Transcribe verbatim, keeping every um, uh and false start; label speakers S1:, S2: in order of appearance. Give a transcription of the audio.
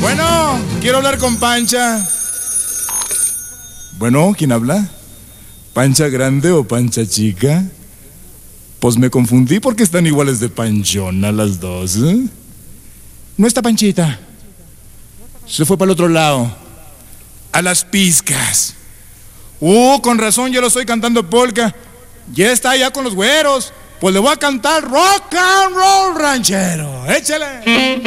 S1: Bueno, quiero hablar con Pancha. Bueno, ¿quién habla? ¿Pancha grande o Pancha chica? Pues me confundí porque están iguales de panchona las dos, ¿eh? No está Panchita. Se fue para el otro lado. A las pizcas. Uh, con razón, yo lo estoy cantando polka. Ya está allá con los güeros. Pues le voy a cantar rock and roll ranchero. Échale.